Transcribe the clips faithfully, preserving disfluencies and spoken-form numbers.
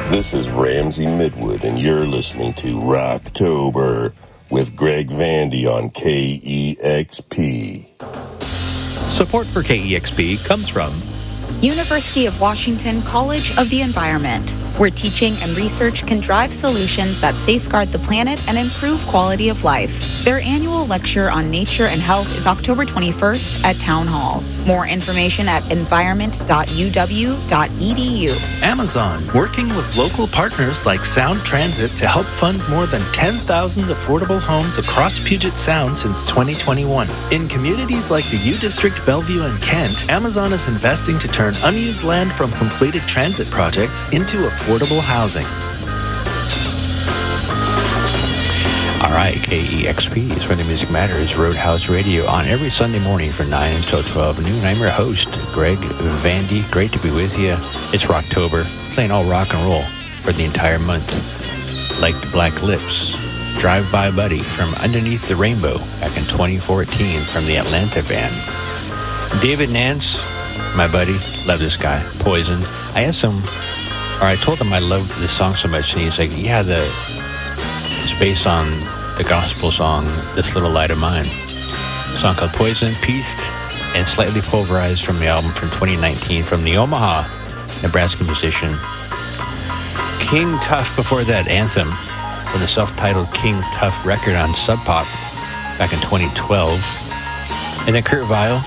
This is Ramsey Midwood, and you're listening to Rocktober with Greg Vandy on K E X P. Support for K E X P comes from University of Washington College of the Environment, where teaching and research can drive solutions that safeguard the planet and improve quality of life. Their annual lecture on nature and health is October twenty-first at Town Hall. More information at environment dot u w dot e d u. Amazon, working with local partners like Sound Transit to help fund more than ten thousand affordable homes across Puget Sound since twenty twenty-one. In communities like the U District, Bellevue, and Kent, Amazon is investing to turn unused land from completed transit projects into affordable housing. All right, K E X P is where the music matters. Roadhouse Radio on every Sunday morning from nine until twelve noon. I'm your host, Greg Vandy. Great to be with you. It's Rocktober, playing all rock and roll for the entire month. Like the Black Lips, Drive By Buddy from Underneath the Rainbow back in twenty fourteen from the Atlanta band. David Nance, my buddy, love this guy. Poison. I asked him, or I told him I love this song so much, and he's like, yeah, the it's based on the gospel song, This Little Light of Mine. A song called Poison, pieced and slightly pulverized from the album from twenty nineteen from the Omaha, Nebraska musician. King Tuff before that, Anthem, from the self-titled King Tuff record on Sub Pop back in twenty twelve. And then Kurt Vile,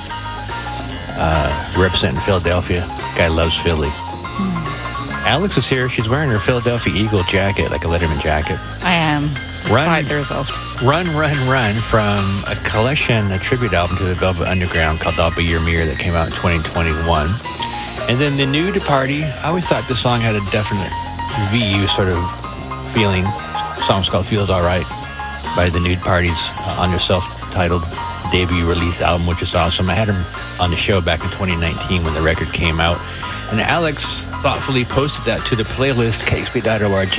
uh, representing Philadelphia. Guy loves Philly. Mm. Alex is here. She's wearing her Philadelphia Eagle jacket, like a Letterman jacket. I am, despite run, the result. Run, Run, Run from a collection, a tribute album to the Velvet Underground called I'll Be Your Mirror that came out in twenty twenty-one. And then The Nude Party. I always thought this song had a definite V U sort of feeling. The song's called Feels Alright by The Nude Parties uh, on their self-titled debut release album, which is awesome. I had him on the show back in twenty nineteen when the record came out. And Alex thoughtfully posted that to the playlist, k x p dot org.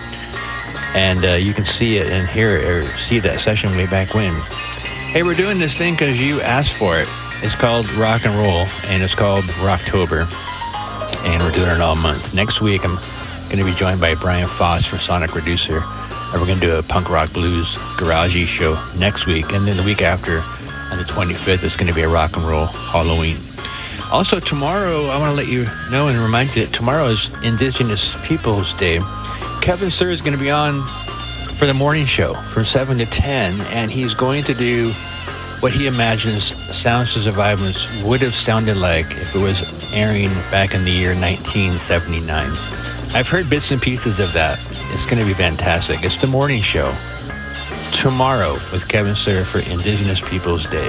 And uh, you can see it and hear it, or see that session way back when. Hey, we're doing this thing because you asked for it. It's called Rock and Roll, and it's called Rocktober. And we're doing it all month. Next week, I'm going to be joined by Brian Foss for Sonic Reducer. And we're going to do a punk rock blues garagey show next week. And then the week after, on the twenty-fifth, it's going to be a rock and roll Halloween. Also, tomorrow, I want to let you know and remind you that tomorrow is Indigenous Peoples Day. Kevin Sir is going to be on for the morning show from seven to ten, and he's going to do what he imagines Sounds to Survivance would have sounded like if it was airing back in the year nineteen seventy-nine. I've heard bits and pieces of that. It's going to be fantastic. It's the morning show tomorrow with Kevin Sir for Indigenous Peoples Day.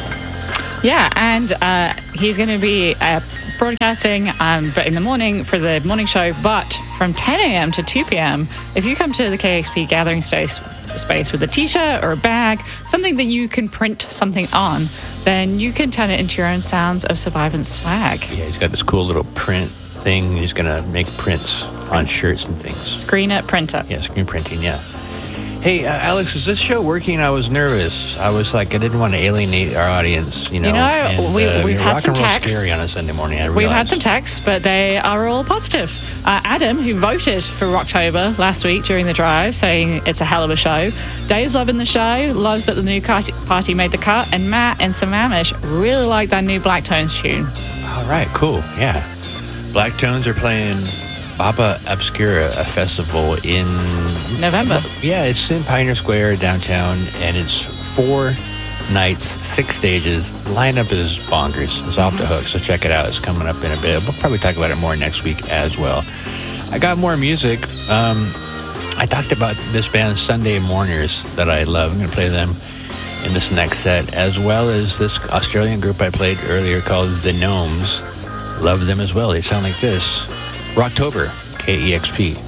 Yeah, and uh, he's going to be uh, broadcasting um, but in the morning for the morning show, but from ten a.m. to two p.m. If you come to the K X P gathering space, space with a t-shirt or a bag, something that you can print something on, then you can turn it into your own Sounds of Survivance swag. Yeah, he's got this cool little print thing. He's going to make prints on shirts and things. Screen it, printer. Yeah, screen printing, yeah. Hey, uh, Alex, is this show working? I was nervous. I was like, I didn't want to alienate our audience, you know. You know, and, we, uh, we've had some rock and roll texts. Scary on a Sunday morning, I realized. We've had some texts, but they are all positive. Uh, Adam, who voted for Rocktober last week during the drive, saying it's a hell of a show. Dave's loving the show, loves that the new party made the cut, and Matt and Sammamish really like that new Black Tones tune. All right, cool, yeah. Black Tones are playing Baba Obscura, a festival in November. Yeah, it's in Pioneer Square downtown, and it's four nights, six stages. Lineup is bonkers. It's off the hook, so check it out. It's coming up in a bit. We'll probably talk about it more next week as well. I got more music. Um, I talked about this band, Sunday Mourners, that I love. I'm going to play them in this next set, as well as this Australian group I played earlier called The Gnomes. Love them as well. They sound like this. Rocktober, K E X P.